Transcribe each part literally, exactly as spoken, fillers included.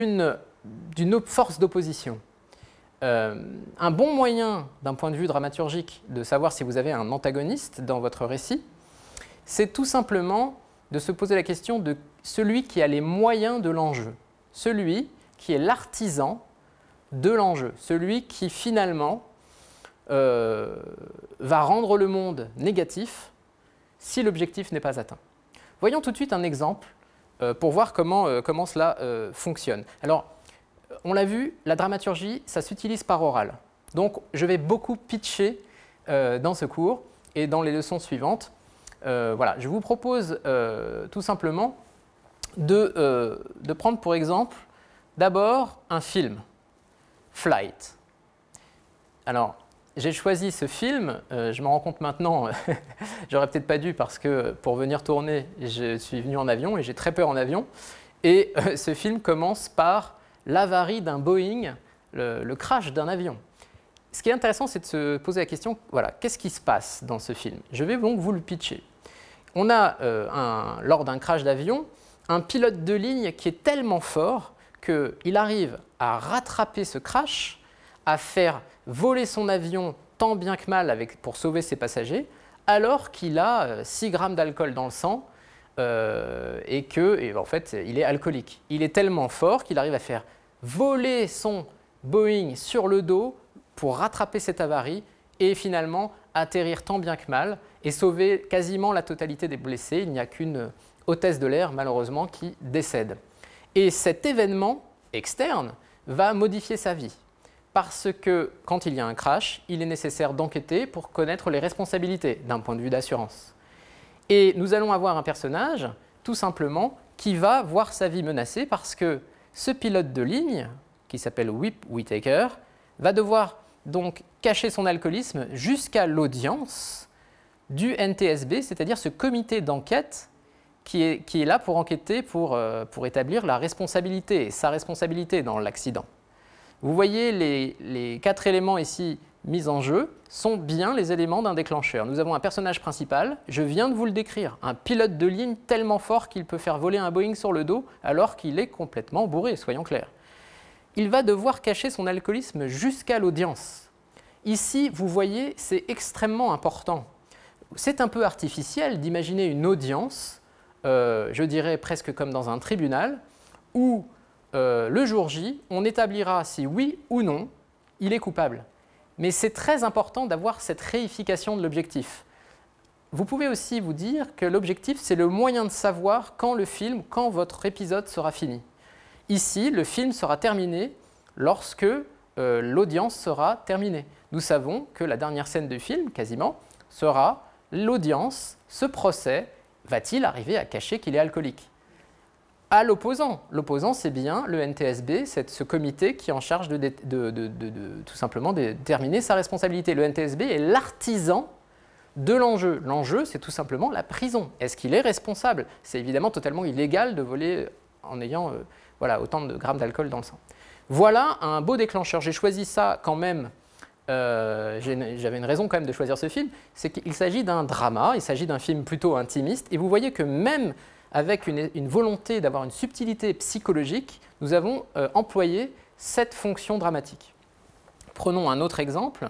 d'une force d'opposition. Euh, un bon moyen, d'un point de vue dramaturgique, de savoir si vous avez un antagoniste dans votre récit, c'est tout simplement de se poser la question de celui qui a les moyens de l'enjeu, celui qui est l'artisan de l'enjeu, celui qui finalement euh, va rendre le monde négatif si l'objectif n'est pas atteint. Voyons tout de suite un exemple euh, pour voir comment, euh, comment cela euh, fonctionne. Alors, on l'a vu, la dramaturgie, ça s'utilise par oral. Donc, je vais beaucoup pitcher euh, dans ce cours et dans les leçons suivantes. Euh, voilà, je vous propose euh, tout simplement de, euh, de prendre pour exemple d'abord un film, Flight. Alors, j'ai choisi ce film, euh, je me rends compte maintenant, j'aurais peut-être pas dû parce que pour venir tourner, je suis venu en avion et j'ai très peur en avion. Et euh, ce film commence par l'avarie d'un Boeing, le, le crash d'un avion. Ce qui est intéressant, c'est de se poser la question, voilà, qu'est-ce qui se passe dans ce film? Je vais donc vous le pitcher. On a, euh, un, lors d'un crash d'avion, un pilote de ligne qui est tellement fort qu'il arrive à rattraper ce crash, à faire voler son avion tant bien que mal avec, pour sauver ses passagers, alors qu'il a euh, six grammes d'alcool dans le sang euh, et qu'en en fait, il est alcoolique. Il est tellement fort qu'il arrive à faire voler son Boeing sur le dos pour rattraper cette avarie et finalement atterrir tant bien que mal et sauver quasiment la totalité des blessés. Il n'y a qu'une hôtesse de l'air, malheureusement, qui décède. Et cet événement externe va modifier sa vie. Parce que quand il y a un crash, il est nécessaire d'enquêter pour connaître les responsabilités d'un point de vue d'assurance. Et nous allons avoir un personnage, tout simplement, qui va voir sa vie menacée parce que ce pilote de ligne, qui s'appelle Whip Whittaker, va devoir donc cacher son alcoolisme jusqu'à l'audience du N T S B, c'est-à-dire ce comité d'enquête qui est, qui est là pour enquêter, pour, euh, pour établir la responsabilité, sa responsabilité dans l'accident. Vous voyez, les, les quatre éléments ici mis en jeu sont bien les éléments d'un déclencheur. Nous avons un personnage principal, je viens de vous le décrire, un pilote de ligne tellement fort qu'il peut faire voler un Boeing sur le dos alors qu'il est complètement bourré, soyons clairs. Il va devoir cacher son alcoolisme jusqu'à l'audience. Ici, vous voyez, c'est extrêmement important. C'est un peu artificiel d'imaginer une audience, euh, je dirais presque comme dans un tribunal, où euh, le jour J, on établira si oui ou non, il est coupable. Mais c'est très important d'avoir cette réification de l'objectif. Vous pouvez aussi vous dire que l'objectif, c'est le moyen de savoir quand le film, quand votre épisode sera fini. Ici, le film sera terminé lorsque euh, l'audience sera terminée. Nous savons que la dernière scène du film, quasiment, sera l'audience, ce procès, va-t-il arriver à cacher qu'il est alcoolique? À l'opposant, l'opposant c'est bien le N T S B, c'est ce comité qui est en charge de, de, de, de, de, de tout simplement de déterminer sa responsabilité. Le N T S B est l'artisan de l'enjeu. L'enjeu, c'est tout simplement la prison. Est-ce qu'il est responsable? C'est évidemment totalement illégal de voler en ayant euh, voilà, autant de grammes d'alcool dans le sang. Voilà un beau déclencheur. J'ai choisi ça quand même. Euh, j'avais une raison quand même de choisir ce film, c'est qu'il s'agit d'un drama, il s'agit d'un film plutôt intimiste, et vous voyez que même avec une, une volonté d'avoir une subtilité psychologique, nous avons euh, employé cette fonction dramatique. Prenons un autre exemple,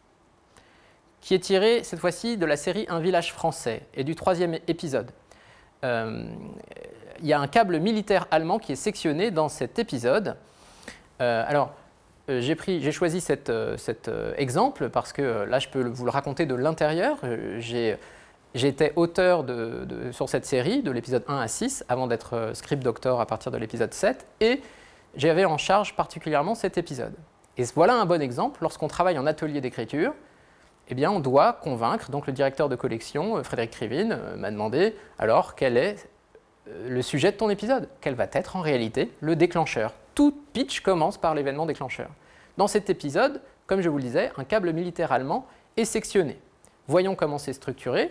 qui est tiré cette fois-ci de la série Un village français, et du troisième épisode. Euh, il y a un câble militaire allemand qui est sectionné dans cet épisode. Euh, alors, Euh, j'ai, pris, j'ai choisi cet, euh, cet euh, exemple parce que euh, là, je peux vous le raconter de l'intérieur. Euh, j'ai, j'étais auteur de, de, sur cette série, de l'épisode un à six, avant d'être euh, script doctor à partir de l'épisode sept, et j'avais en charge particulièrement cet épisode. Et voilà un bon exemple. Lorsqu'on travaille en atelier d'écriture, eh bien, on doit convaincre. Donc, le directeur de collection, Frédéric Krivine, euh, m'a demandé alors quel est euh, le sujet de ton épisode? Quel va être en réalité le déclencheur? Tout pitch commence par l'événement déclencheur. Dans cet épisode, comme je vous le disais, un câble militaire allemand est sectionné. Voyons comment c'est structuré.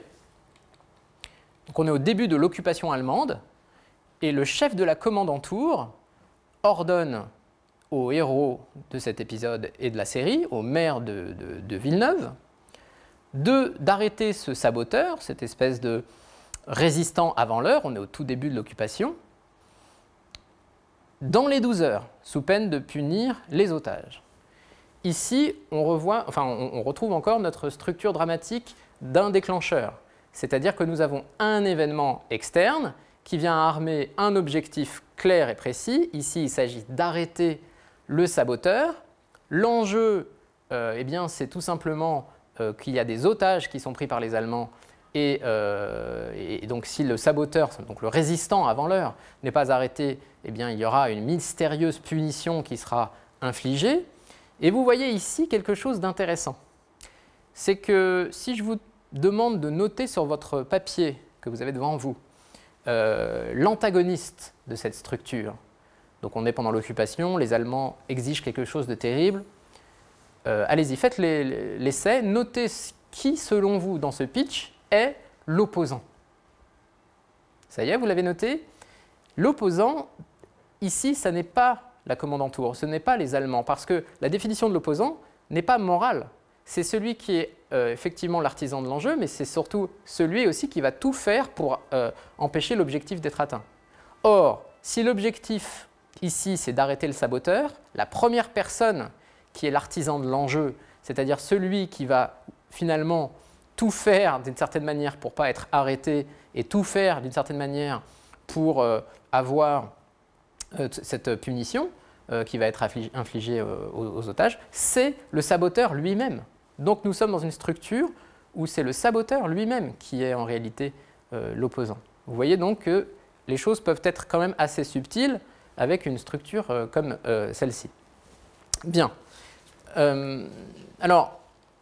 Donc on est au début de l'occupation allemande et le chef de la commandanture ordonne aux héros de cet épisode et de la série, au maire de, de, de Villeneuve, de, d'arrêter ce saboteur, cette espèce de résistant avant l'heure, on est au tout début de l'occupation, dans les douze heures, sous peine de punir les otages. Ici, on, revoit, enfin, on, on retrouve encore notre structure dramatique d'un déclencheur, c'est-à-dire que nous avons un événement externe qui vient armer un objectif clair et précis. Ici, il s'agit d'arrêter le saboteur. L'enjeu, euh, eh bien, c'est tout simplement euh, qu'il y a des otages qui sont pris par les Allemands. Et, euh, et donc, si le saboteur, donc le résistant avant l'heure, n'est pas arrêté, eh bien, il y aura une mystérieuse punition qui sera infligée. Et vous voyez ici quelque chose d'intéressant. C'est que si je vous demande de noter sur votre papier que vous avez devant vous euh, l'antagoniste de cette structure, donc on est pendant l'occupation, les Allemands exigent quelque chose de terrible, euh, allez-y, faites l'essai, notez qui, selon vous, dans ce pitch, est l'opposant. Ça y est, vous l'avez noté? L'opposant, ici, ça n'est pas la commandanture, ce n'est pas les Allemands, parce que la définition de l'opposant n'est pas morale. C'est celui qui est euh, effectivement l'artisan de l'enjeu, mais c'est surtout celui aussi qui va tout faire pour euh, empêcher l'objectif d'être atteint. Or, si l'objectif ici, c'est d'arrêter le saboteur, la première personne qui est l'artisan de l'enjeu, c'est-à-dire celui qui va finalement tout faire d'une certaine manière pour ne pas être arrêté et tout faire d'une certaine manière pour euh, avoir euh, cette punition euh, qui va être infligée euh, aux, aux otages, c'est le saboteur lui-même. Donc nous sommes dans une structure où c'est le saboteur lui-même qui est en réalité euh, l'opposant. Vous voyez donc que les choses peuvent être quand même assez subtiles avec une structure euh, comme euh, celle-ci. Bien. Euh, alors,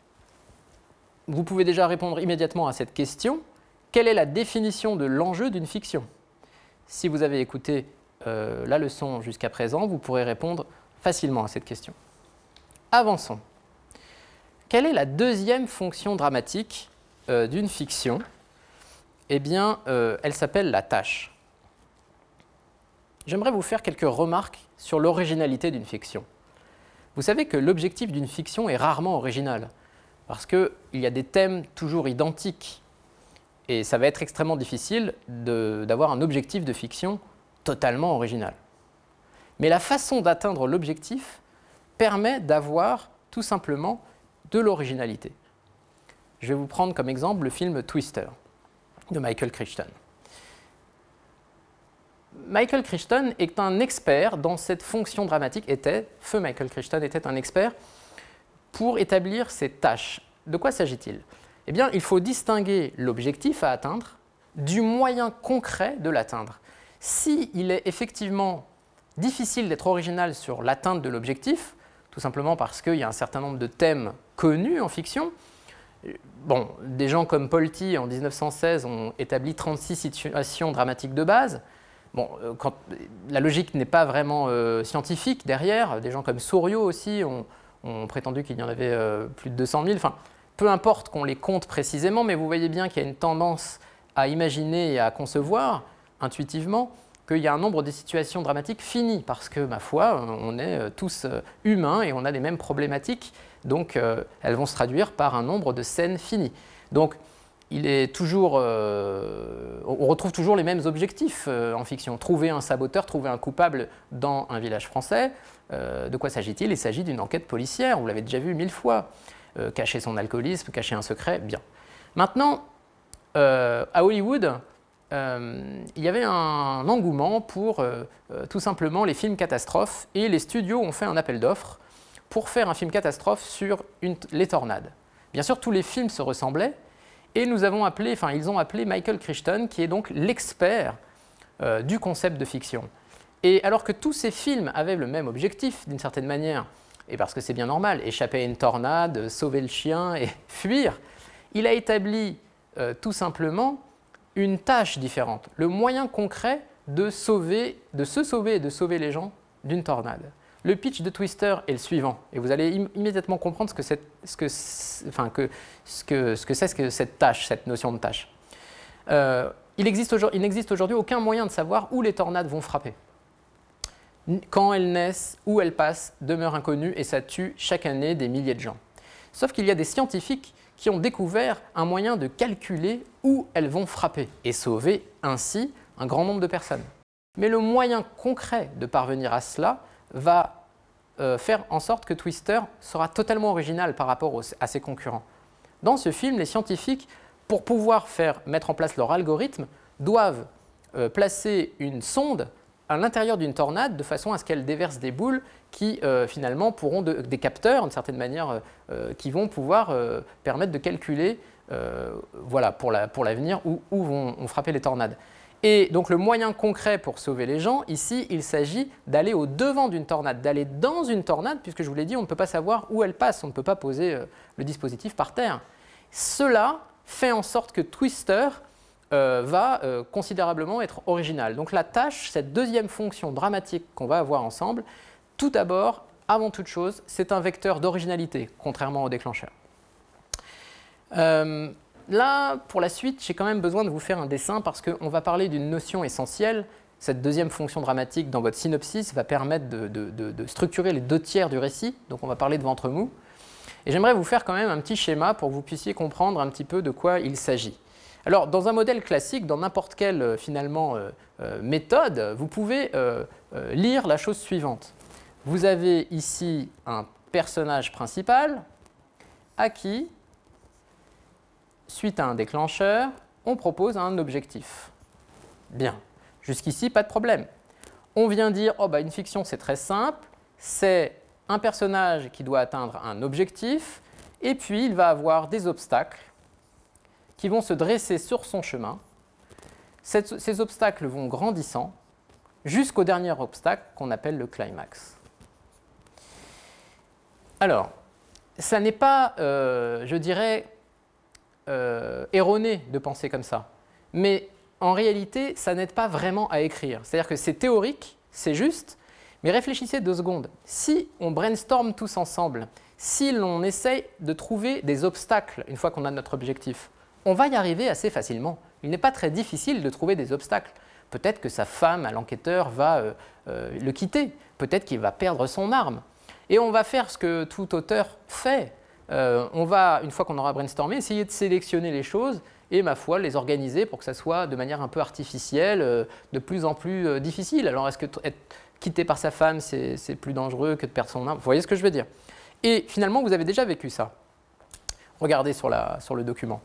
vous pouvez déjà répondre immédiatement à cette question. Quelle est la définition de l'enjeu d'une fiction? Si vous avez écouté euh, la leçon jusqu'à présent, vous pourrez répondre facilement à cette question. Avançons. Quelle est la deuxième fonction dramatique euh, d'une fiction? Eh bien, euh, elle s'appelle la tâche. J'aimerais vous faire quelques remarques sur l'originalité d'une fiction. Vous savez que l'objectif d'une fiction est rarement original, parce qu'il y a des thèmes toujours identiques, et ça va être extrêmement difficile d'avoir un objectif de fiction totalement original. Mais la façon d'atteindre l'objectif permet d'avoir tout simplement de l'originalité. Je vais vous prendre comme exemple le film Twister de Michael Crichton. Michael Crichton est un expert dans cette fonction dramatique, était, feu Michael Crichton était un expert pour établir ces tâches. De quoi s'agit-il? Eh bien, il faut distinguer l'objectif à atteindre du moyen concret de l'atteindre. S'il est effectivement difficile d'être original sur l'atteinte de l'objectif, tout simplement parce qu'il y a un certain nombre de thèmes connus en fiction. Bon, des gens comme Polti en mille neuf cent seize ont établi trente-six situations dramatiques de base. Bon, quand, la logique n'est pas vraiment euh, scientifique derrière. Des gens comme Souriau aussi ont, ont prétendu qu'il y en avait euh, plus de deux cent mille. Enfin, peu importe qu'on les compte précisément, mais vous voyez bien qu'il y a une tendance à imaginer et à concevoir intuitivement qu'il y a un nombre de situations dramatiques finies, parce que, ma foi, on est tous humains et on a les mêmes problématiques, donc euh, elles vont se traduire par un nombre de scènes finies. Donc, il est toujours, euh, on retrouve toujours les mêmes objectifs euh, en fiction. Trouver un saboteur, trouver un coupable dans un village français. Euh, de quoi s'agit-il? Il s'agit d'une enquête policière, vous l'avez déjà vu mille fois. Euh, cacher son alcoolisme, cacher un secret, bien. Maintenant, euh, à Hollywood, euh, il y avait un engouement pour euh, euh, tout simplement les films catastrophes, et les studios ont fait un appel d'offres pour faire un film catastrophe sur une, les tornades. Bien sûr, tous les films se ressemblaient, et nous avons appelé, enfin, ils ont appelé Michael Crichton, qui est donc l'expert euh, du concept de fiction. Et alors que tous ces films avaient le même objectif, d'une certaine manière, et parce que c'est bien normal, échapper à une tornade, sauver le chien et fuir, il a établi euh, tout simplement une tâche différente, le moyen concret de, sauver, de se sauver et de sauver les gens d'une tornade. Le pitch de Twister est le suivant, et vous allez im immédiatement comprendre ce que c'est ce que, enfin, que, ce que, ce que, ce que cette tâche, cette notion de tâche. Euh, il n'existe aujourd'hui aucun moyen de savoir où les tornades vont frapper. Quand elles naissent, où elles passent, demeure inconnu, et ça tue chaque année des milliers de gens. Sauf qu'il y a des scientifiques qui ont découvert un moyen de calculer où elles vont frapper et sauver ainsi un grand nombre de personnes. Mais le moyen concret de parvenir à cela va euh, faire en sorte que Twister sera totalement original par rapport aux, à ses concurrents. Dans ce film, les scientifiques, pour pouvoir faire, mettre en place leur algorithme, doivent euh, placer une sonde à l'intérieur d'une tornade de façon à ce qu'elle déverse des boules qui euh, finalement pourront, de, des capteurs d'une certaine manière, euh, qui vont pouvoir euh, permettre de calculer euh, voilà, pour l'avenir la, où, où vont, vont frapper les tornades. Et donc le moyen concret pour sauver les gens, ici, il s'agit d'aller au-devant d'une tornade, d'aller dans une tornade, puisque je vous l'ai dit, on ne peut pas savoir où elle passe, on ne peut pas poser euh, le dispositif par terre. Cela fait en sorte que Twister euh, va euh, considérablement être original. Donc la tâche, cette deuxième fonction dramatique qu'on va avoir ensemble, tout d'abord, avant toute chose, c'est un vecteur d'originalité, contrairement au déclencheur. Euh, Là, pour la suite, j'ai quand même besoin de vous faire un dessin parce qu'on va parler d'une notion essentielle. Cette deuxième fonction dramatique dans votre synopsis va permettre de, de, de, de structurer les deux tiers du récit. Donc on va parler de ventre mou. Et j'aimerais vous faire quand même un petit schéma pour que vous puissiez comprendre un petit peu de quoi il s'agit. Alors, dans un modèle classique, dans n'importe quelle finalement, euh, euh, méthode, vous pouvez euh, euh, lire la chose suivante. Vous avez ici un personnage principal à qui, suite à un déclencheur, on propose un objectif. Bien, jusqu'ici, pas de problème. On vient dire, oh bah une fiction c'est très simple, c'est un personnage qui doit atteindre un objectif, et puis il va avoir des obstacles qui vont se dresser sur son chemin. Cette, ces obstacles vont grandissant jusqu'au dernier obstacle qu'on appelle le climax. Alors, ça n'est pas, euh, je dirais, Euh, erroné de penser comme ça. Mais en réalité, ça n'aide pas vraiment à écrire. C'est-à-dire que c'est théorique, c'est juste, mais réfléchissez deux secondes. Si on brainstorm tous ensemble, si l'on essaye de trouver des obstacles une fois qu'on a notre objectif, on va y arriver assez facilement. Il n'est pas très difficile de trouver des obstacles. Peut-être que sa femme, à l'enquêteur, va euh, euh, le quitter. Peut-être qu'il va perdre son arme. Et on va faire ce que tout auteur fait. Euh, on va, une fois qu'on aura brainstormé, essayer de sélectionner les choses et, ma foi, les organiser pour que ça soit de manière un peu artificielle, euh, de plus en plus euh, difficile. Alors, est-ce que être quitté par sa femme, c'est, c'est plus dangereux que de perdre son arme? Vous voyez ce que je veux dire? Et finalement, vous avez déjà vécu ça. Regardez sur, la, sur le document.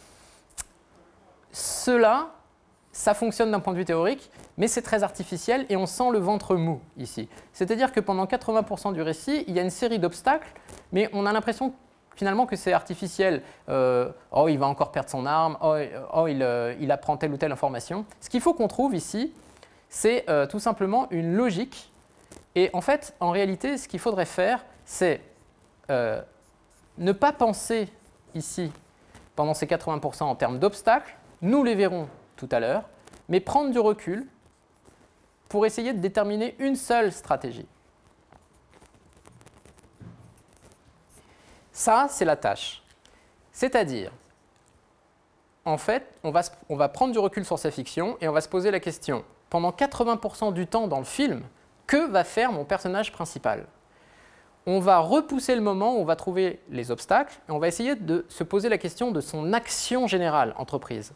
Cela, ça fonctionne d'un point de vue théorique, mais c'est très artificiel et on sent le ventre mou ici. C'est-à-dire que pendant quatre-vingts pour cent du récit, il y a une série d'obstacles, mais on a l'impression finalement que c'est artificiel. Euh, oh, il va encore perdre son arme, oh, oh il, euh, il apprend telle ou telle information. Ce qu'il faut qu'on trouve ici, c'est euh, tout simplement une logique. Et en fait, en réalité, ce qu'il faudrait faire, c'est euh, ne pas penser ici, pendant ces quatre-vingts pour cent en termes d'obstacles, nous les verrons tout à l'heure, mais prendre du recul pour essayer de déterminer une seule stratégie. Ça, c'est la tâche. C'est-à-dire, en fait, on va, on va prendre du recul sur sa fiction et on va se poser la question, pendant quatre-vingts pour cent du temps dans le film, que va faire mon personnage principal? On va repousser le moment où on va trouver les obstacles et on va essayer de se poser la question de son action générale entreprise.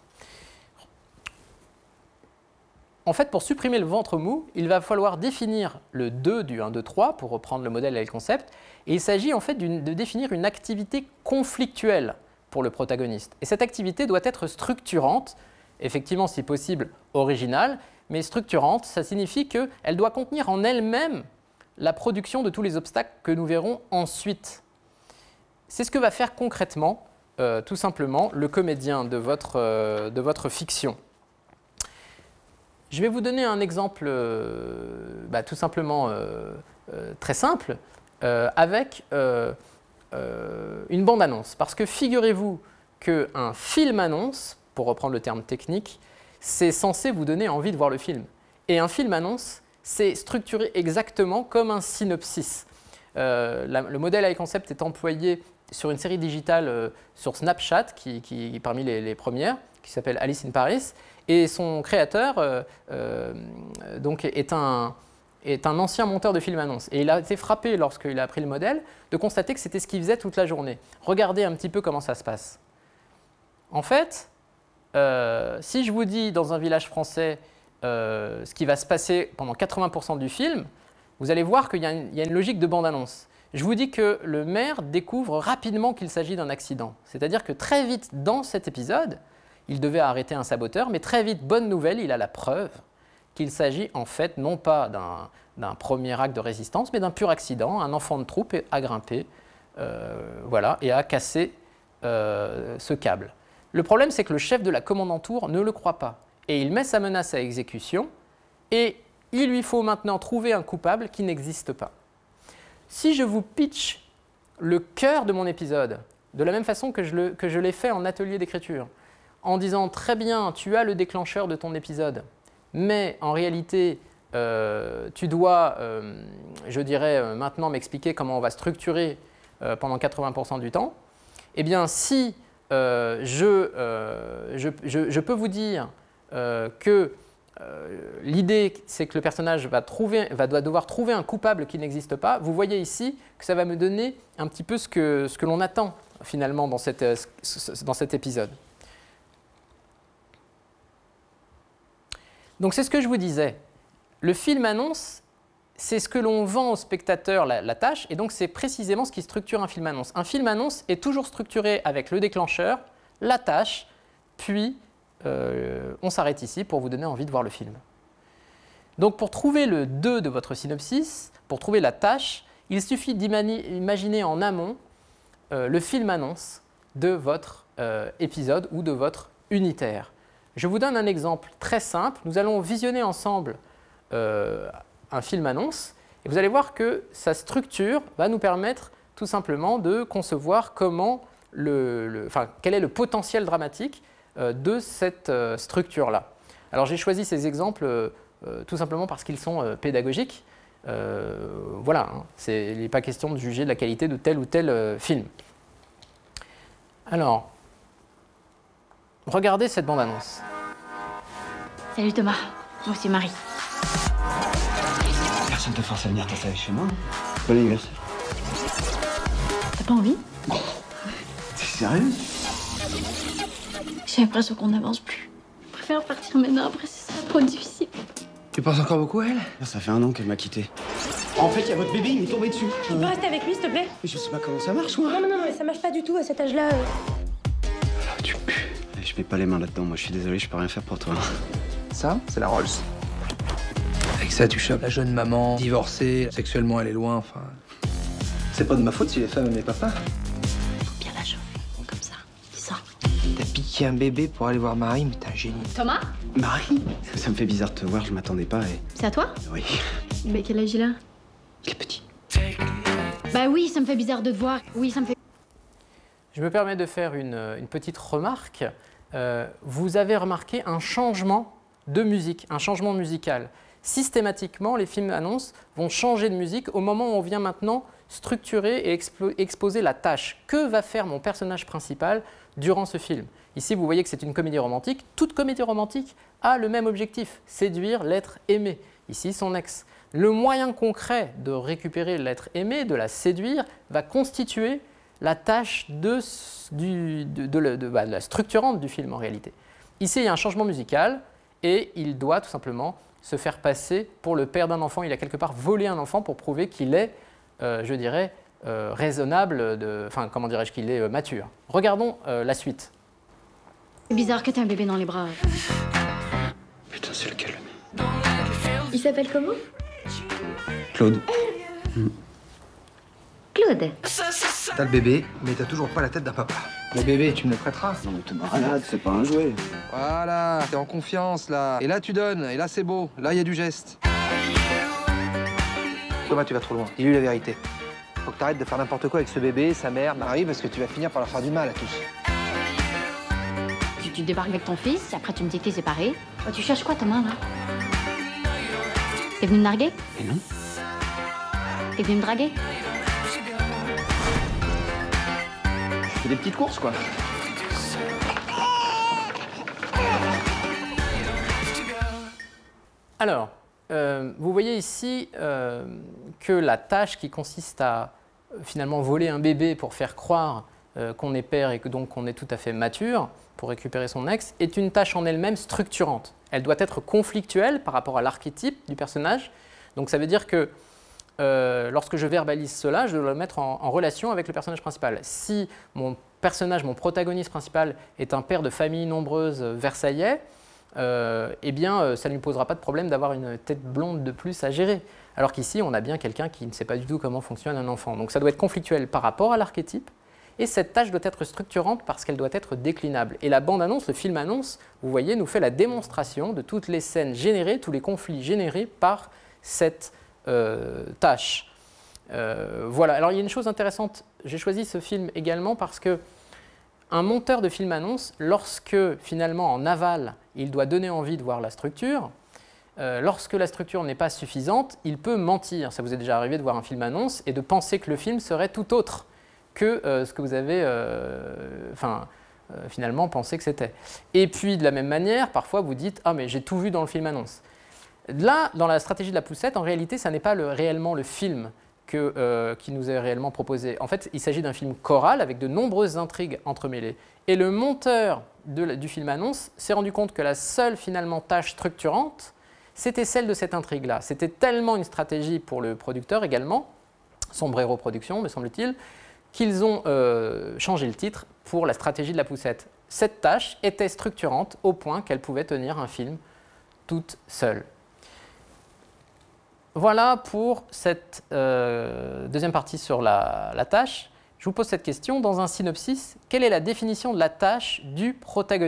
En fait, pour supprimer le ventre mou, il va falloir définir le deux du un, deux, trois, pour reprendre le modèle et le concept, et il s'agit en fait de définir une activité conflictuelle pour le protagoniste. Et cette activité doit être structurante, effectivement si possible originale, mais structurante, ça signifie qu'elle doit contenir en elle-même la production de tous les obstacles que nous verrons ensuite. C'est ce que va faire concrètement, euh, tout simplement, le comédien de votre, euh, de votre fiction. Je vais vous donner un exemple euh, bah, tout simplement euh, euh, très simple euh, avec euh, euh, une bande-annonce. Parce que figurez-vous qu'un film-annonce, pour reprendre le terme technique, c'est censé vous donner envie de voir le film. Et un film-annonce, c'est structuré exactement comme un synopsis. Euh, la, le modèle A I Concept est employé sur une série digitale euh, sur Snapchat, qui, qui est parmi les, les premières, qui s'appelle Alice in Paris. Et son créateur euh, euh, donc est, un, est un ancien monteur de film-annonce. Et il a été frappé, lorsqu'il a appris le modèle, de constater que c'était ce qu'il faisait toute la journée. Regardez un petit peu comment ça se passe. En fait, euh, si je vous dis dans un village français, euh, ce qui va se passer pendant quatre-vingts pour cent du film, vous allez voir qu'il y a une, il y a une logique de bande-annonce. Je vous dis que le maire découvre rapidement qu'il s'agit d'un accident. C'est-à-dire que très vite dans cet épisode, il devait arrêter un saboteur, mais très vite, bonne nouvelle, il a la preuve qu'il s'agit en fait non pas d'un, d'un premier acte de résistance, mais d'un pur accident. Un enfant de troupe a grimpé euh, voilà, et a cassé euh, ce câble. Le problème, c'est que le chef de la commandanture ne le croit pas. Et il met sa menace à exécution, et il lui faut maintenant trouver un coupable qui n'existe pas. Si je vous pitch le cœur de mon épisode, de la même façon que je, le, que je l'ai fait en atelier d'écriture, en disant « Très bien, tu as le déclencheur de ton épisode, mais en réalité, euh, tu dois, euh, je dirais, euh, maintenant m'expliquer comment on va structurer euh, pendant quatre-vingts pour cent du temps », eh bien, si euh, je, euh, je, je, je peux vous dire euh, que euh, l'idée, c'est que le personnage va, trouver, va doit devoir trouver un coupable qui n'existe pas, vous voyez ici que ça va me donner un petit peu ce que, ce que l'on attend finalement dans, cette, dans cet épisode. Donc c'est ce que je vous disais. Le film annonce, c'est ce que l'on vend au spectateur, la, la tâche, et donc c'est précisément ce qui structure un film annonce. Un film annonce est toujours structuré avec le déclencheur, la tâche, puis euh, on s'arrête ici pour vous donner envie de voir le film. Donc pour trouver le deux de votre synopsis, pour trouver la tâche, il suffit d'imaginer en amont euh, le film annonce de votre euh, épisode ou de votre unitaire. Je vous donne un exemple très simple. Nous allons visionner ensemble euh, un film annonce et vous allez voir que sa structure va nous permettre tout simplement de concevoir comment le, le, enfin, quel est le potentiel dramatique euh, de cette euh, structure-là. Alors j'ai choisi ces exemples euh, euh, tout simplement parce qu'ils sont euh, pédagogiques. Euh, voilà, hein, c'est, il n'est pas question de juger de la qualité de tel ou tel euh, film. Alors, regardez cette bande-annonce. Salut Thomas, moi c'est Marie. Personne te force à venir t'installer chez moi. Bon anniversaire. T'as pas envie? T'es sérieux? J'ai l'impression qu'on n'avance plus. Je préfère partir maintenant, après ce sera trop difficile. Tu penses encore beaucoup à elle? Ça fait un an qu'elle m'a quitté. En fait, il y a votre bébé, il est tombé dessus. Tu peux rester avec lui, s'il te plaît? Mais je sais pas comment ça marche, moi. Non, non, non, mais ça marche pas du tout à cet âge-là. euh. Ah, tu pues. Je mets pas les mains là-dedans, moi je suis désolé, je peux rien faire pour toi. Ça, c'est la Rolls. Avec ça, tu chopes la jeune maman, divorcée, sexuellement elle est loin, enfin... C'est pas de ma faute si les femmes aimaient papa. Faut bien la chauffer, comme ça. Dis ça. T'as piqué un bébé pour aller voir Marie, mais t'es un génie. Thomas? Marie? Ça me fait bizarre de te voir, je m'attendais pas et... C'est à toi? Oui. Mais quel âge il a? Il est petit. Bah oui, ça me fait bizarre de te voir. Oui, ça me fait... Je me permets de faire une, une petite remarque. Euh, vous avez remarqué un changement de musique, un changement musical. Systématiquement, les films annonces vont changer de musique au moment où on vient maintenant structurer et expo- exposer la tâche. Que va faire mon personnage principal durant ce film? Ici, vous voyez que c'est une comédie romantique. Toute comédie romantique a le même objectif, séduire l'être aimé. Ici, son ex. Le moyen concret de récupérer l'être aimé, de la séduire, va constituer la tâche de, du, de, de, de, de, bah, de la structurante du film en réalité. Ici, il y a un changement musical et il doit tout simplement se faire passer pour le père d'un enfant. Il a quelque part volé un enfant pour prouver qu'il est, euh, je dirais, euh, raisonnable, de, enfin, comment dirais-je, qu'il est euh, mature. Regardons euh, la suite. C'est bizarre que t'aies un bébé dans les bras. Putain, c'est lequel? Il s'appelle comment? Claude. Claude. T'as le bébé, mais t'as toujours pas la tête d'un papa. Le bébé, tu me le prêteras. Non mais t'es malade, c'est pas un jouet. Voilà, t'es en confiance, là. Et là, tu donnes, et là, c'est beau. Là, il y a du geste. Thomas, tu vas trop loin. Dis-lui la vérité. Faut que t'arrêtes de faire n'importe quoi avec ce bébé, sa mère, Marie, parce que tu vas finir par leur faire du mal à tous. Tu, tu débarques avec ton fils, après tu me dis que t'es séparés. Oh, tu cherches quoi, Thomas, là? T'es venu me narguer? Et non? T'es venu me draguer? Je fais des petites courses, quoi. Alors, euh, vous voyez ici euh, que la tâche qui consiste à euh, finalement voler un bébé pour faire croire euh, qu'on est père et que donc qu'on est tout à fait mature pour récupérer son ex est une tâche en elle-même structurante. elle doit être conflictuelle par rapport à l'archétype du personnage. Donc ça veut dire que euh, lorsque je verbalise cela, je dois le mettre en, en relation avec le personnage principal. Si mon personnage, mon protagoniste principal est un père de famille nombreuse versaillais, euh, eh bien euh, ça ne lui posera pas de problème d'avoir une tête blonde de plus à gérer. Alors qu'ici, on a bien quelqu'un qui ne sait pas du tout comment fonctionne un enfant. Donc ça doit être conflictuel par rapport à l'archétype. Et cette tâche doit être structurante parce qu'elle doit être déclinable. Et la bande-annonce, le film-annonce, vous voyez, nous fait la démonstration de toutes les scènes générées, tous les conflits générés par cette euh, tâche. Euh, voilà. Alors il y a une chose intéressante. J'ai choisi ce film également parce que un monteur de film-annonce, lorsque finalement en aval, il doit donner envie de voir la structure, euh, lorsque la structure n'est pas suffisante, il peut mentir. Ça vous est déjà arrivé de voir un film-annonce et de penser que le film serait tout autre que euh, ce que vous avez euh, enfin, euh, finalement pensé que c'était. Et puis de la même manière, parfois vous dites « Ah mais j'ai tout vu dans le film-annonce ». Là, dans la stratégie de la poussette, en réalité, ça n'est pas le, réellement le film que, euh, qui nous est réellement proposé. En fait, il s'agit d'un film choral avec de nombreuses intrigues entremêlées. Et le monteur de la, du film-annonce s'est rendu compte que la seule finalement tâche structurante, c'était celle de cette intrigue-là. C'était tellement une stratégie pour le producteur également, Sombrero Productions, me semble-t-il, qu'ils ont euh, changé le titre pour la stratégie de la poussette. Cette tâche était structurante au point qu'elle pouvait tenir un film toute seule. Voilà pour cette euh, deuxième partie sur la, la tâche. Je vous pose cette question dans un synopsis. Quelle est la définition de la tâche du protagoniste ?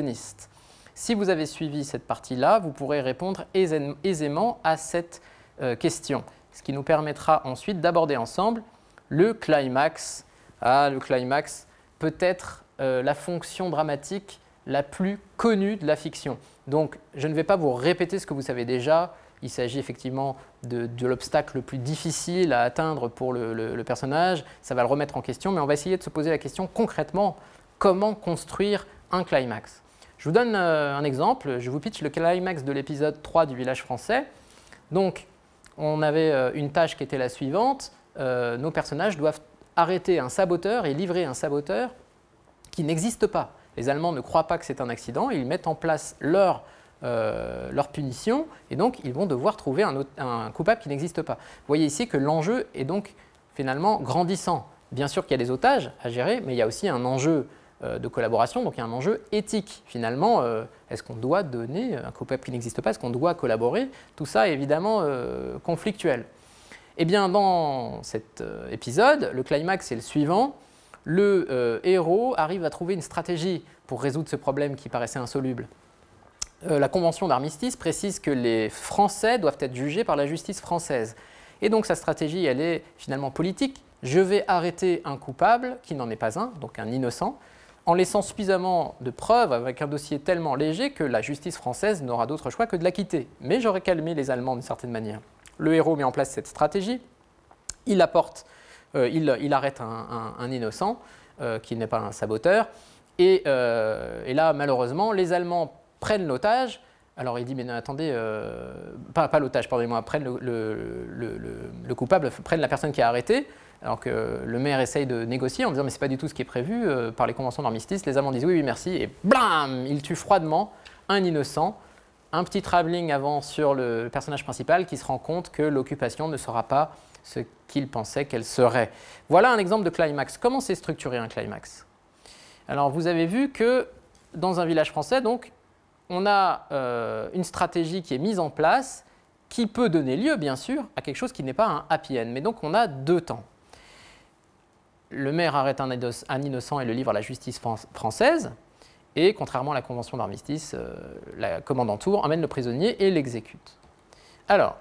Si vous avez suivi cette partie-là, vous pourrez répondre aisément à cette euh, question, ce qui nous permettra ensuite d'aborder ensemble le climax. Ah, le climax, peut-être euh, la fonction dramatique la plus connue de la fiction. Donc, je ne vais pas vous répéter ce que vous savez déjà. Il s'agit effectivement de, de l'obstacle le plus difficile à atteindre pour le, le, le personnage. Ça va le remettre en question, mais on va essayer de se poser la question concrètement, comment construire un climax ? Je vous donne euh, un exemple. Je vous pitch le climax de l'épisode trois du Village français. Donc, on avait euh, une tâche qui était la suivante. Euh, nos personnages doivent arrêter un saboteur et livrer un saboteur qui n'existe pas. Les Allemands ne croient pas que c'est un accident, ils mettent en place leur, euh, leur punition et donc ils vont devoir trouver un, autre, un coupable qui n'existe pas. Vous voyez ici que l'enjeu est donc finalement grandissant. Bien sûr qu'il y a des otages à gérer, mais il y a aussi un enjeu euh, de collaboration, donc il y a un enjeu éthique. Finalement, euh, est-ce qu'on doit donner un coupable qui n'existe pas, est-ce qu'on doit collaborer? Tout ça est évidemment euh, conflictuel. Eh bien, dans cet euh, épisode, le climax est le suivant. Le euh, héros arrive à trouver une stratégie pour résoudre ce problème qui paraissait insoluble. Euh, la Convention d'armistice précise que les Français doivent être jugés par la justice française. Et donc sa stratégie, elle est finalement politique. Je vais arrêter un coupable qui n'en est pas un, donc un innocent, en laissant suffisamment de preuves avec un dossier tellement léger que la justice française n'aura d'autre choix que de l'acquitter. Mais j'aurais calmé les Allemands d'une certaine manière. Le héros met en place cette stratégie, il, apporte, euh, il, il arrête un, un, un innocent euh, qui n'est pas un saboteur, et, euh, et là malheureusement les Allemands prennent l'otage. Alors il dit mais non, attendez, euh, pas, pas l'otage, pardonnez-moi, prennent le, le, le, le, le coupable, prennent la personne qui a arrêté, alors que le maire essaye de négocier en disant mais c'est pas du tout ce qui est prévu euh, par les conventions d'armistice. Les Allemands disent oui oui merci, et blam, il tue froidement un innocent. Un petit travelling avant sur le personnage principal qui se rend compte que l'occupation ne sera pas ce qu'il pensait qu'elle serait. Voilà un exemple de climax. Comment s'est structuré un climax? Alors vous avez vu que dans un village français, donc, on a euh, une stratégie qui est mise en place qui peut donner lieu, bien sûr, à quelque chose qui n'est pas un happy end. Mais donc on a deux temps. Le maire arrête un, un innocent et le livre à la justice française. Et contrairement à la convention d'armistice, euh, la commandanture emmène le prisonnier et l'exécute. Alors,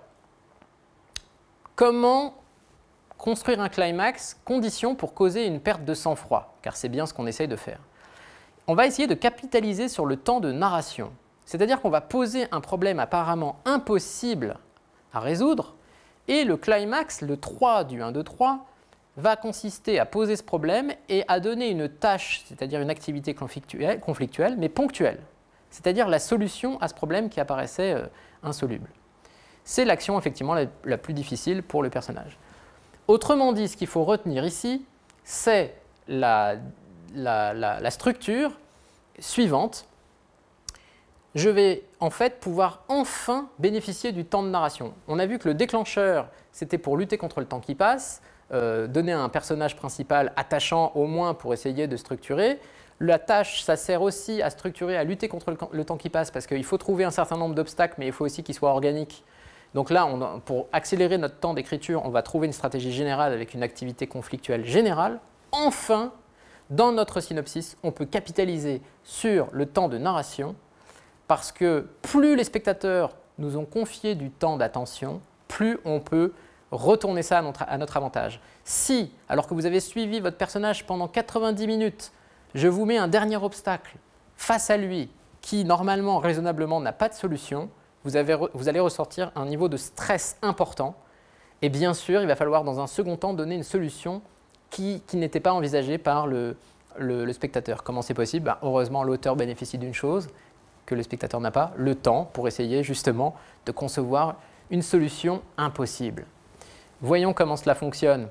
comment construire un climax? Condition pour causer une perte de sang-froid, car c'est bien ce qu'on essaye de faire. On va essayer de capitaliser sur le temps de narration. C'est-à-dire qu'on va poser un problème apparemment impossible à résoudre, et le climax, le trois du un, deux, trois, va consister à poser ce problème et à donner une tâche, c'est-à-dire une activité conflictuelle, conflictuelle mais ponctuelle, c'est-à-dire la solution à ce problème qui apparaissait euh, insoluble. C'est l'action effectivement la, la plus difficile pour le personnage. Autrement dit, ce qu'il faut retenir ici, c'est la, la, la, la structure suivante. je vais en fait pouvoir enfin bénéficier du temps de narration. On a vu que le déclencheur, c'était pour lutter contre le temps qui passe, euh, donner un personnage principal attachant au moins pour essayer de structurer. La tâche, ça sert aussi à structurer, à lutter contre le, le temps qui passe, parce qu'il faut trouver un certain nombre d'obstacles, mais il faut aussi qu'ils soient organiques. Donc là, on, pour accélérer notre temps d'écriture, on va trouver une stratégie générale avec une activité conflictuelle générale. Enfin, dans notre synopsis, on peut capitaliser sur le temps de narration, parce que plus les spectateurs nous ont confié du temps d'attention, plus on peut retourner ça à notre, à notre avantage. Si, alors que vous avez suivi votre personnage pendant quatre-vingt-dix minutes, je vous mets un dernier obstacle face à lui qui, normalement, raisonnablement, n'a pas de solution, vous, avez, vous allez ressortir un niveau de stress important. Et bien sûr, il va falloir, dans un second temps, donner une solution qui, qui n'était pas envisagée par le, le, le spectateur. Comment c'est possible? Ben, heureusement, l'auteur bénéficie d'une chose que le spectateur n'a pas, le temps pour essayer justement de concevoir une solution impossible. Voyons comment cela fonctionne.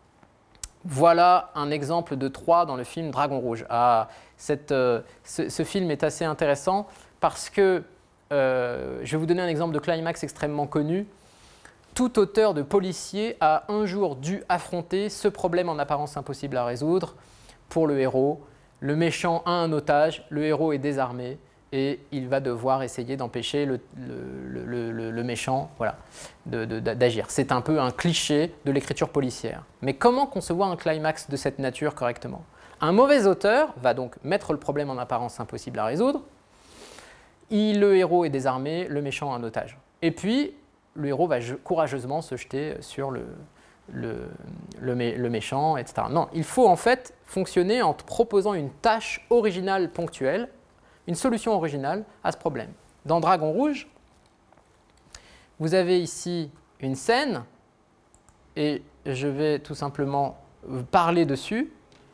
Voilà un exemple de trois dans le film Dragon Rouge. Ah, cette, euh, ce, ce film est assez intéressant parce que, euh, je vais vous donner un exemple de climax extrêmement connu. Tout auteur de policier a un jour dû affronter ce problème en apparence impossible à résoudre pour le héros. Le méchant a un otage, le héros est désarmé et il va devoir essayer d'empêcher le, le, le, le, le méchant voilà, de, de, d'agir. C'est un peu un cliché de l'écriture policière. Mais comment concevoir un climax de cette nature correctement? Un mauvais auteur va donc mettre le problème en apparence impossible à résoudre. Il, le héros est désarmé, le méchant a un otage. Et puis, le héros va courageusement se jeter sur le, le, le, mé, le méchant, et cetera. Non, il faut en fait fonctionner en proposant une tâche originale ponctuelle, une solution originale à ce problème. Dans Dragon Rouge, vous avez ici une scène, et je vais tout simplement parler dessus.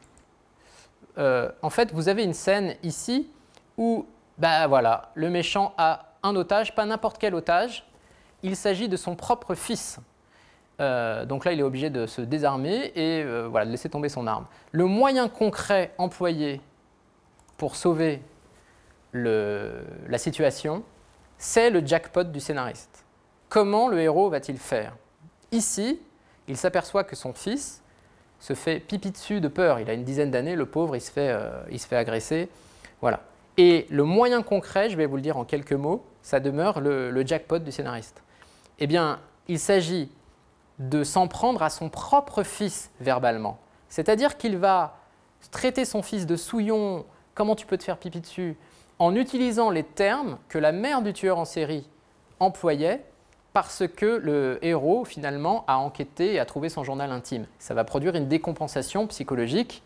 Euh, en fait, vous avez une scène ici où, ben voilà, le méchant a un otage, pas n'importe quel otage, il s'agit de son propre fils. Euh, donc là, il est obligé de se désarmer et euh, voilà, de laisser tomber son arme. Le moyen concret employé pour sauver Le, la situation, c'est le jackpot du scénariste. Comment le héros va-t-il faire? Ici, il s'aperçoit que son fils se fait pipi dessus de peur. Il a une dizaine d'années, le pauvre, il se fait, euh, il se fait agresser. Voilà. Et le moyen concret, je vais vous le dire en quelques mots, ça demeure le, le jackpot du scénariste. Eh bien, il s'agit de s'en prendre à son propre fils verbalement. C'est-à-dire qu'il va traiter son fils de souillon, comment tu peux te faire pipi dessus, en utilisant les termes que la mère du tueur en série employait parce que le héros, finalement, a enquêté et a trouvé son journal intime. Ça va produire une décompensation psychologique.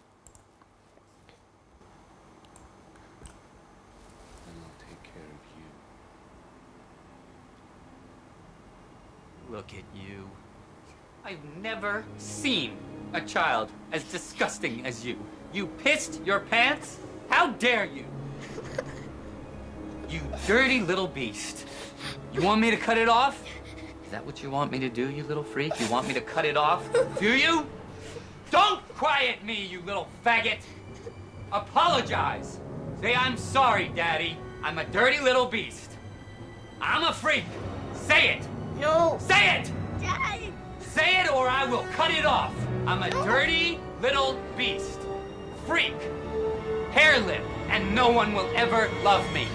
Look at you. I've never seen a child as disgusting as you. You pissed your pants? How dare you? You dirty little beast. You want me to cut it off? Is that what you want me to do, you little freak? You want me to cut it off? Do you? Don't cry at me, you little faggot! Apologize! Say I'm sorry, Daddy. I'm a dirty little beast. I'm a freak. Say it! No! Say it! Daddy! Say it or I will cut it off! I'm a dirty little beast. Freak. Hair lip. And no one will ever love me.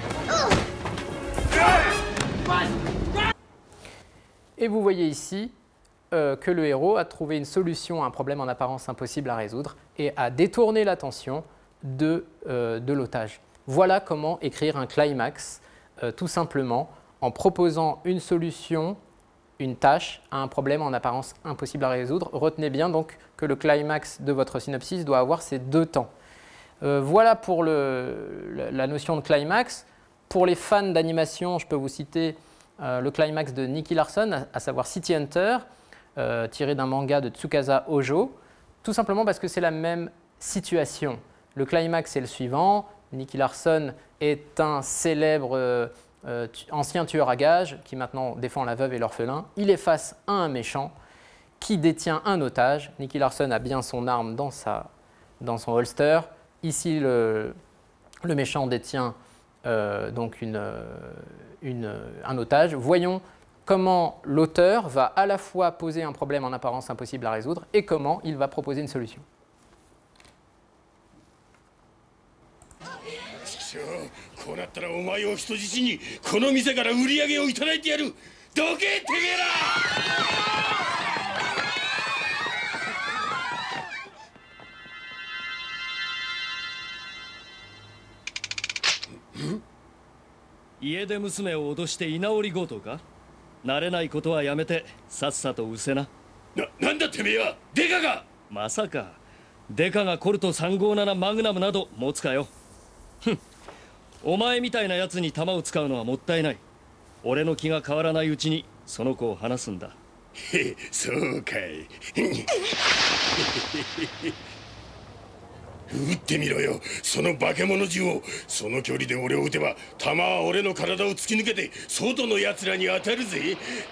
Et vous voyez ici euh, que le héros a trouvé une solution à un problème en apparence impossible à résoudre et a détourné l'attention de, euh, de l'otage. Voilà comment écrire un climax, euh, tout simplement en proposant une solution, une tâche à un problème en apparence impossible à résoudre. Retenez bien donc que le climax de votre synopsis doit avoir ces deux temps. Euh, voilà pour le, la notion de climax. Pour les fans d'animation, je peux vous citer euh, le climax de Nicky Larson, à, à savoir City Hunter, euh, tiré d'un manga de Tsukasa Ojo, tout simplement parce que c'est la même situation. Le climax est le suivant. Nicky Larson est un célèbre euh, euh, ancien tueur à gages qui maintenant défend la veuve et l'orphelin. Il est face à un méchant qui détient un otage. Nicky Larson a bien son arme dans, sa, dans son holster. Ici, le, le méchant détient euh, donc une, une, un otage. Voyons comment l'auteur va à la fois poser un problème en apparence impossible à résoudre et comment il va proposer une solution. こうなったらお前を人質にこの店から売り上げをいただいてやる。どけてめえら。 家出娘を脅して居直り強盗か。慣れないことはやめてさっさと失せな。 な、なんだてめえは。デカが。 まさかデカがコルトさんごーななマグナムなど持つかよ。ふん、お前みたいなやつに弾を使うのはもったいない。俺の気が変わらないうちにその子を離すんだ。 へ、そうかい。撃ってみろよ、その化け物銃を。その距離で俺を撃てば弾は俺の体を突き抜けて外の奴らに当たるぜ。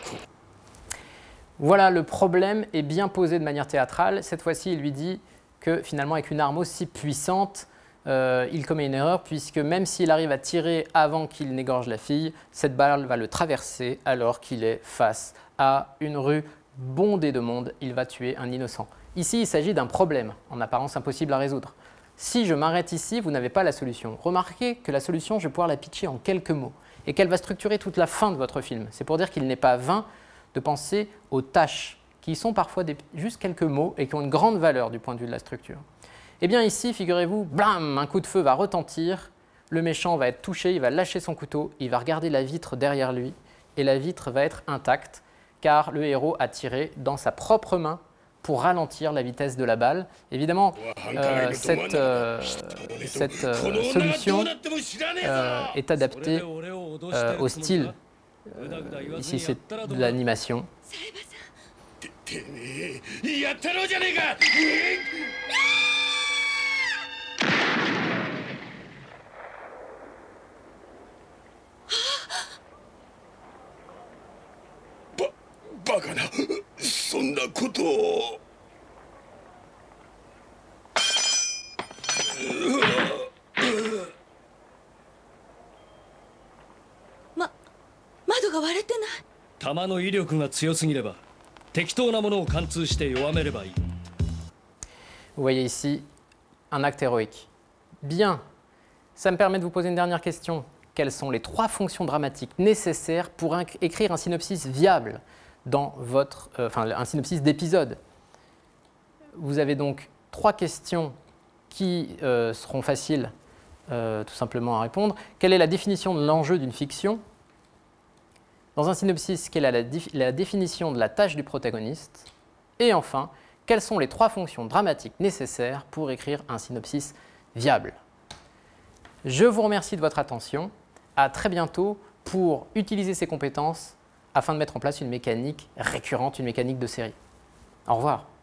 Voilà, le problème est bien posé de manière théâtrale. Cette fois-ci, il lui dit que finalement, avec une arme aussi puissante, euh, il commet une erreur, puisque même s'il arrive à tirer avant qu'il n'égorge la fille, cette balle va le traverser alors qu'il est face à une rue bondée de monde. Il va tuer un innocent. Ici, il s'agit d'un problème, en apparence impossible à résoudre. Si je m'arrête ici, vous n'avez pas la solution. Remarquez que la solution, je vais pouvoir la pitcher en quelques mots et qu'elle va structurer toute la fin de votre film. C'est pour dire qu'il n'est pas vain de penser aux tâches qui sont parfois des, juste quelques mots et qui ont une grande valeur du point de vue de la structure. Eh bien ici, figurez-vous, blam, un coup de feu va retentir, le méchant va être touché, il va lâcher son couteau, il va regarder la vitre derrière lui et la vitre va être intacte car le héros a tiré dans sa propre main pour ralentir la vitesse de la balle. Évidemment, euh, cette, euh, cette euh, solution euh, est adaptée euh, au style. Euh, ici, c'est de l'animation. バカな、そんなことを。 ま、窓が割れてない。 弾の威力が強すぎれば適当なものを貫通して弱めればいい。 Vous voyez ici un acte héroïque. Bien, ça me permet de vous poser une dernière question. Quelles sont les trois fonctions dramatiques nécessaires pour écrire un synopsis viable dans votre, euh, enfin, un synopsis d'épisode? Vous avez donc trois questions qui euh, seront faciles euh, tout simplement à répondre. Quelle est la définition de l'enjeu d'une fiction? Dans un synopsis, quelle est la, dif la définition de la tâche du protagoniste? Et enfin, quelles sont les trois fonctions dramatiques nécessaires pour écrire un synopsis viable? Je vous remercie de votre attention. À très bientôt pour utiliser ces compétences afin de mettre en place une mécanique récurrente, une mécanique de série. Au revoir.